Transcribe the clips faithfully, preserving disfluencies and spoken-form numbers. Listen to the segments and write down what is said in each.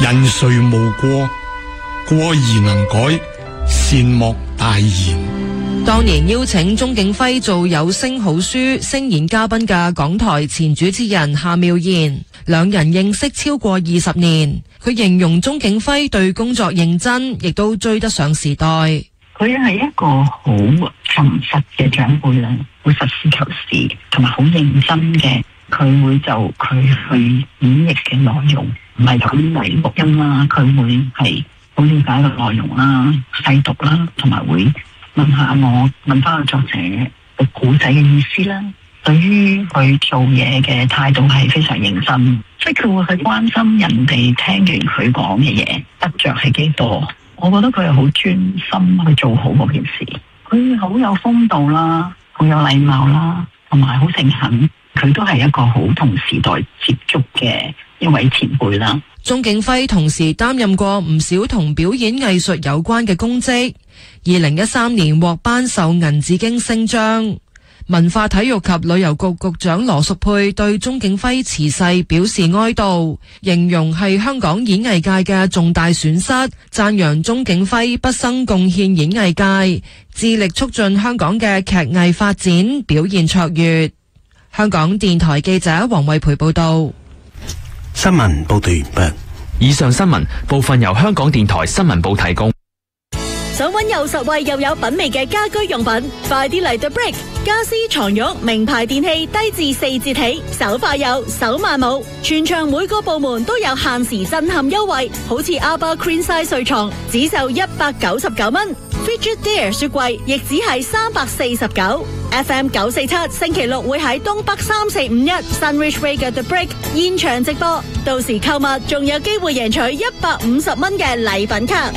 人誰無過？過而能改，善莫大焉。 當年邀請鍾景輝做有聲好書聲演嘉賓嘅港台前主持人夏妙賢，兩人認識超過二十年。佢形容鍾景輝對工作認真，亦都追得上時代。 佢係一個好沉實嘅長輩啦，會實事求是，同埋好認真嘅。佢會就佢去演繹嘅內容，唔係咁嚟錄音啦，佢會係好了解個內容啦、細讀啦，同埋會問下我，問翻個作者個古仔嘅意思啦。對於佢做嘢嘅態度係非常認真，即係佢會去關心人哋聽完佢講嘅嘢得着係幾多。我覺得佢係好專心去做好嗰件事，佢好有風度啦，好有禮貌啦，同埋好誠懇。佢都係一個好同時代接觸嘅一位前輩啦。 鍾景輝同時擔任過唔少同表演藝術有關嘅公職。二零一三年獲頒授銀紫荊星章。文化體育及旅遊局局長羅淑佩對鍾景輝辭世表示哀悼，形容係香港演藝界嘅重大損失，讚揚鍾景輝畢生貢獻演藝界，致力促進香港嘅劇藝發展，表現卓越。香港電台記者黃慧培報道。 新聞報道完畢。 以上新聞部分由香港電台新聞部提供。 想揾又實惠又有品味嘅家居用品，快啲嚟 The Brick。家私床褥名牌電器低至四折起，手快有，手慢冇。全場每個部門都有限時震撼優惠，好似 Aba Queen Size 睡床只售一百九十九蚊 ，Fidget Dare 雪櫃亦只係三百四十九。F M 九四七星期六會喺東北三四五一 Sunridge Way 嘅 The Brick 現場直播，到時購物仲有機會贏取一百五十蚊嘅禮品卡。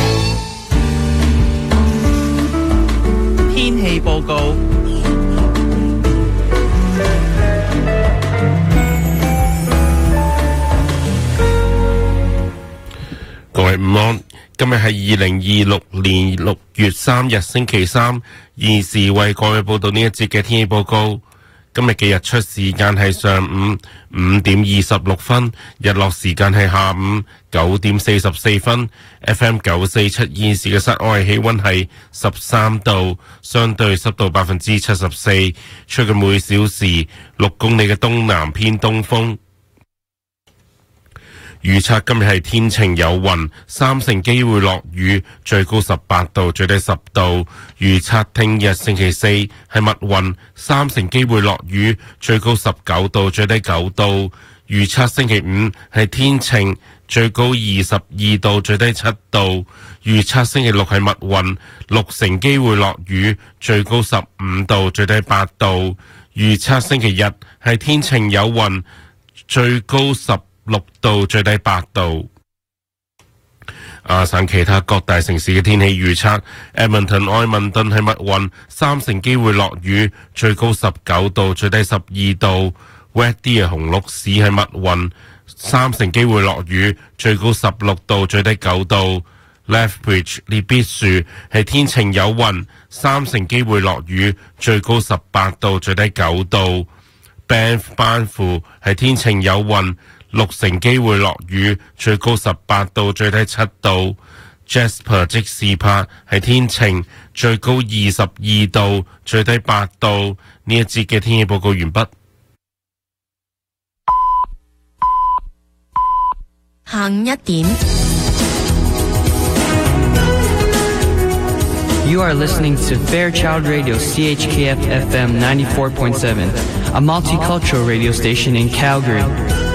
天氣報告。 各位午安，今日係二零二六年六月三日星期三，現時為各位報道呢一節嘅天氣報告。今日嘅日出時間係上午五點二十六分，日落時間係下午九點四十四分。F M 九四七現時嘅室外氣溫係十三度，相對濕度百分之七十四，吹嘅每小時六公里嘅東南偏東風。預測今日係天晴有雲，三成機會落雨，最高十八度，最低十度。預測聽日星期四係密雲，三成機會落雨，最高十九度，最低九度。預測星期五係天晴，最高二十二度，最低七度。預測星期六係密雲，六成機會落雨，最高十五度，最低八度。預測星期日係天晴有雲，最高十六度，最低八度。亞省其他各大城市嘅天氣預測： Edmonton 愛民頓係密雲，三成機會落雨，最高十九度，最低十二度。Red Deer 紅綠市係密雲，三成機會落雨，最高十六度，最低九度。Lethbridge 列必樹係天晴有雲，三成機會落雨，最高十八度，最低九度。Banff 班夫係天晴有雲，六成機會落雨，最高十八度，最低七度。Jasper 即士柏係天晴，最高二十二度，最低八度。呢一節嘅天氣報告完畢。 下午一點。 You are listening to Fairchild Radio C H K F F M ninety-four point seven, a multicultural radio station in Calgary.